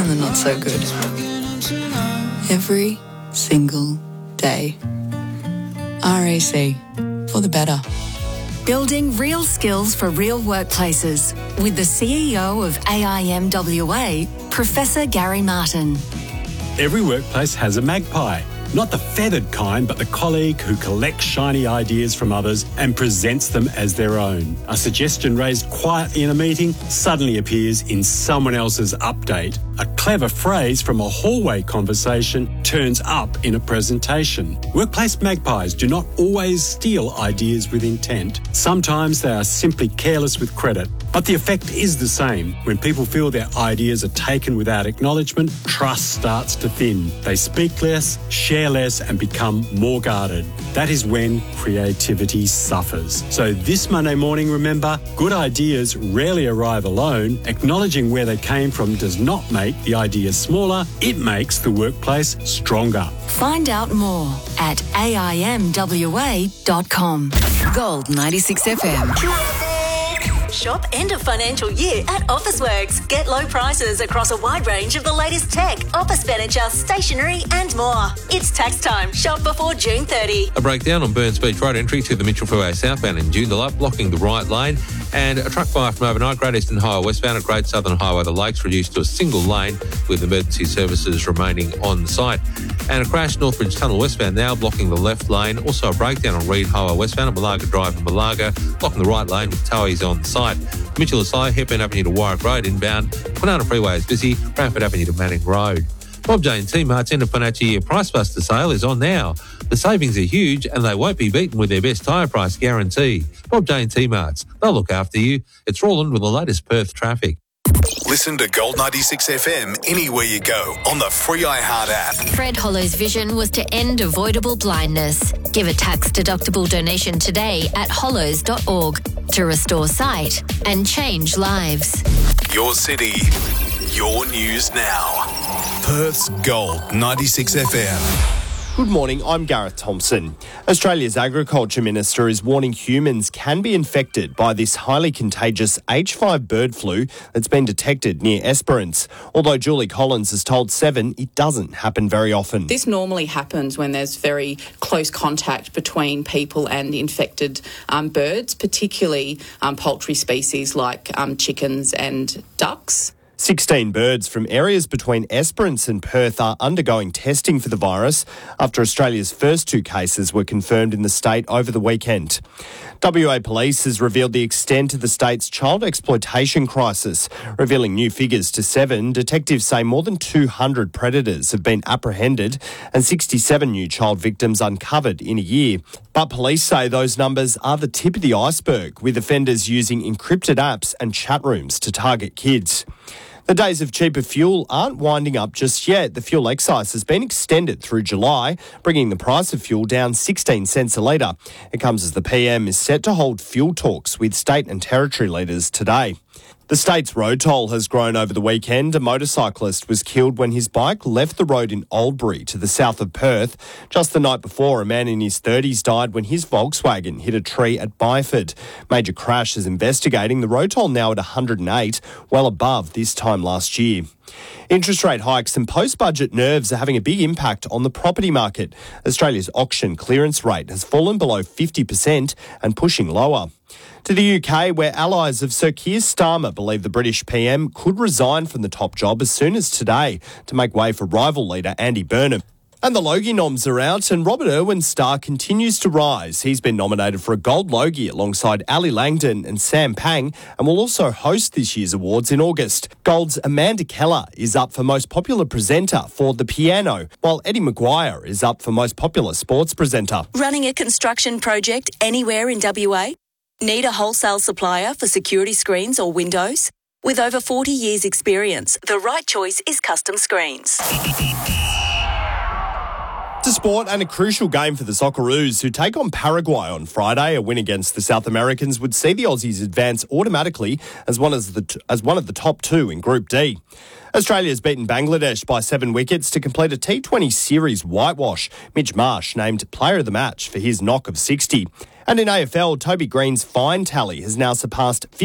and the not so good. Every single day. RAC, for the better. Building real skills for real workplaces with the CEO of AIMWA, Professor Gary Martin. Every workplace has a magpie. Not the feathered kind, but the colleague who collects shiny ideas from others and presents them as their own. A suggestion raised quietly in a meeting suddenly appears in someone else's update. A clever phrase from a hallway conversation turns up in a presentation. Workplace magpies do not always steal ideas with intent. Sometimes they are simply careless with credit. But the effect is the same. When people feel their ideas are taken without acknowledgement, trust starts to thin. They speak less, share less, and become more guarded. That is when creativity suffers. So this Monday morning, remember, good ideas rarely arrive alone. Acknowledging where they came from does not make the idea smaller. It makes the workplace stronger. Find out more at aimwa.com. Gold 96 FM. Shop end of financial year at Officeworks. Get low prices across a wide range of the latest tech, office furniture, stationery and more. It's tax time. Shop before June 30. A breakdown on Burns Beach Road entry to the Mitchell Freeway southbound in Joondalup, blocking the right lane. And a truck fire from overnight, Great Eastern Highway westbound at Great Southern Highway, the Lakes reduced to a single lane with emergency services remaining on site. And a crash Northbridge Tunnel westbound now blocking the left lane. Also a breakdown on Reed Highway westbound at Malaga Drive in Malaga, blocking the right lane with towies on site. Mitchell Aside, Hepburn Avenue to Warwick Road inbound. Kwinana Freeway is busy, Bradford Avenue to Manning Road. Bob Jane T-Mart's end of financial year Price Buster sale is on now. The savings are huge and they won't be beaten with their best tyre price guarantee. Bob Jane T-Mart's, they'll look after you. It's Roland with the latest Perth traffic. Listen to Gold 96 FM anywhere you go on the free iHeart app. Fred Hollow's vision was to end avoidable blindness. Give a tax-deductible donation today at hollows.org to restore sight and change lives. Your city, your news now. Perth's Gold 96 FM. Good morning, I'm Gareth Thompson. Australia's Agriculture Minister is warning humans can be infected by this highly contagious H5 bird flu that's been detected near Esperance. Although Julie Collins has told Seven it doesn't happen very often. This normally happens when there's very close contact between people and infected birds, particularly poultry species like chickens and ducks. 16 birds from areas between Esperance and Perth are undergoing testing for the virus after Australia's first 2 cases were confirmed in the state over the weekend. WA Police has revealed the extent of the state's child exploitation crisis. Revealing new figures to Seven, detectives say more than 200 predators have been apprehended and 67 new child victims uncovered in a year. But police say those numbers are the tip of the iceberg, with offenders using encrypted apps and chat rooms to target kids. The days of cheaper fuel aren't winding up just yet. The fuel excise has been extended through July, bringing the price of fuel down 16 cents a litre. It comes as the PM is set to hold fuel talks with state and territory leaders today. The state's road toll has grown over the weekend. A motorcyclist was killed when his bike left the road in Oldbury to the south of Perth. Just the night before, a man in his 30s died when his Volkswagen hit a tree at Byford. Major Crash is investigating. The road toll now at 108, well above this time last year. Interest rate hikes and post-budget nerves are having a big impact on the property market. Australia's auction clearance rate has fallen below 50% and pushing lower. To the UK, where allies of Sir Keir Starmer believe the British PM could resign from the top job as soon as today to make way for rival leader Andy Burnham. And the Logie noms are out and Robert Irwin's star continues to rise. He's been nominated for a Gold Logie alongside Ali Langdon and Sam Pang and will also host this year's awards in August. Gold's Amanda Keller is up for Most Popular Presenter for The Piano, while Eddie Maguire is up for Most Popular Sports Presenter. Running a construction project anywhere in WA? Need a wholesale supplier for security screens or windows? With over 40 years' experience, the right choice is Custom Screens. To sport and a crucial game for the Socceroos, who take on Paraguay on Friday. A win against the South Americans would see the Aussies advance automatically as one of the top 2 in Group D. Australia's beaten Bangladesh by 7 wickets to complete a T20 series whitewash. Mitch Marsh named Player of the Match for his knock of 60. And in AFL, Toby Green's fine tally has now surpassed